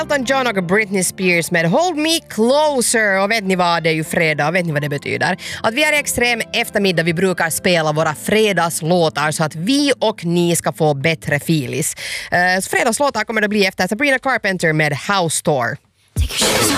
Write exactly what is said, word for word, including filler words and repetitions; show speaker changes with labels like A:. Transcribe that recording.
A: Elton John och Britney Spears med Hold Me Closer. Och vet ni vad, det är ju fredag och vet ni vad det betyder? Att vi är i extrem eftermiddag, vi brukar spela våra fredagslåtar så att vi och ni ska få bättre filis. Uh, så fredagslåtar kommer det bli efter Sabrina Carpenter med House Tour.